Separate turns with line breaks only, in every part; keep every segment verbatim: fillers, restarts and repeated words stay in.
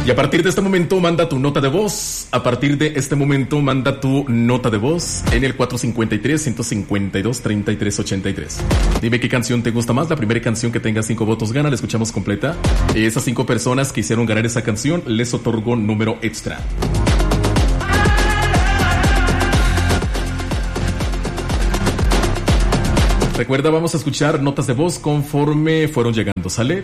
Y a partir de este momento manda tu nota de voz. A partir de este momento manda tu nota de voz en el cuatro cinco tres, uno cinco dos, tres tres ocho tres. Dime qué canción te gusta más. La primera canción que tenga cinco votos gana. La escuchamos completa. Esas cinco personas que hicieron ganar esa canción les otorgo número extra. Recuerda, vamos a escuchar notas de voz conforme fueron llegando. ¿Sale?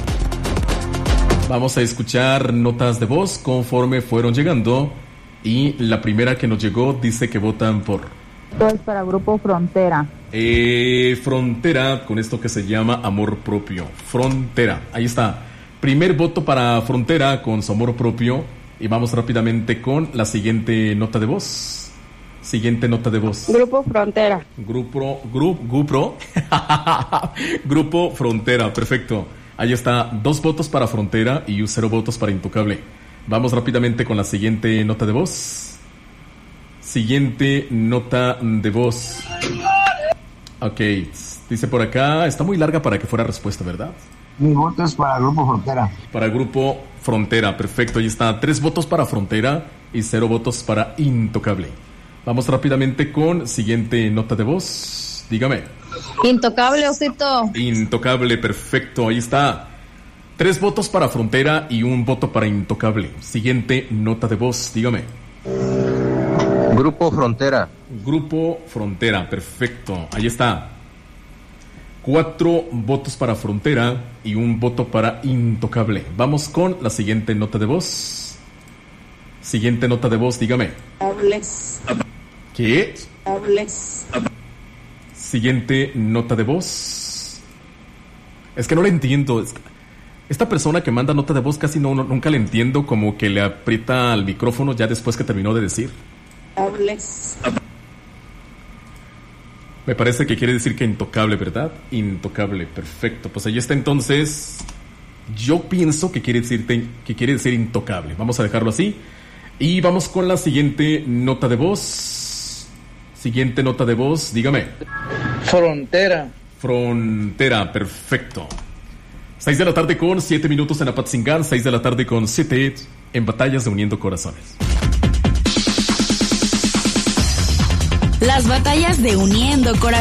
Vamos a escuchar notas de voz conforme fueron llegando. Y la primera que nos llegó dice que votan por...
Esto es para Grupo Frontera.
Eh, Frontera, con esto que se llama Amor Propio. Frontera, ahí está. Primer voto para Frontera con su amor propio. Y vamos rápidamente con la siguiente nota de voz. Siguiente nota de voz.
Grupo Frontera.
Grupo, grupo, Grupo. Grupo Frontera, perfecto. Ahí está, dos votos para Frontera y cero votos para Intocable. Vamos rápidamente con la siguiente nota de voz. Siguiente nota de voz. Ok, dice por acá, está muy larga para que fuera respuesta, ¿verdad?
Mi voto es para Grupo Frontera.
Para Grupo Frontera, perfecto, ahí está. Tres votos para Frontera y cero votos para Intocable. Vamos rápidamente con siguiente nota de voz. Dígame.
Intocable, Osito.
Intocable, perfecto, ahí está. Tres votos para Frontera y un voto para Intocable. Siguiente nota de voz, dígame.
Grupo Frontera.
Grupo Frontera, perfecto, ahí está. Cuatro votos para Frontera y un voto para Intocable. Vamos con la siguiente nota de voz. Siguiente nota de voz, dígame.
Hables.
¿Qué?
Hables.
Siguiente nota de voz. Es que no le entiendo. Esta persona que manda nota de voz casi no, no nunca le entiendo, como que le aprieta al micrófono ya después que terminó de decir.
Hables.
Me parece que quiere decir que Intocable, ¿verdad? Intocable, perfecto. Pues ahí está entonces. Yo pienso que quiere decir, que quiere decir Intocable. Vamos a dejarlo así. Y vamos con la siguiente nota de voz. Siguiente nota de voz, dígame.
Frontera.
Frontera, perfecto. seis de la tarde con siete minutos en Apatzingán. seis de la tarde con siete en Batallas de Uniendo Corazones.
Las batallas de Uniendo Corazones.